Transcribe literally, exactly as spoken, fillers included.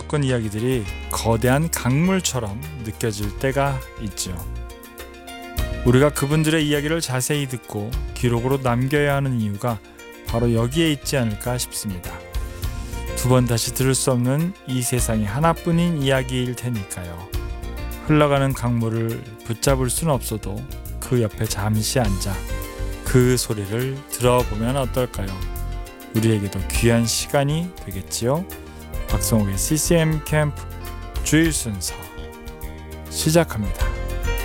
겪은 이야기들이 거대한 강물처럼 느껴질 때가 있죠. 우리가 그분들의 이야기를 자세히 듣고 기록으로 남겨야 하는 이유가 바로 여기에 있지 않을까 싶습니다. 두 번 다시 들을 수 없는 이 세상이 하나뿐인 이야기일 테니까요. 흘러가는 강물을 붙잡을 수는 없어도 그 옆에 잠시 앉아 그 소리를 들어보면 어떨까요? 우리에게도 귀한 시간이 되겠지요. 박성욱의 씨씨엠 캠프 주일 순서 시작합니다.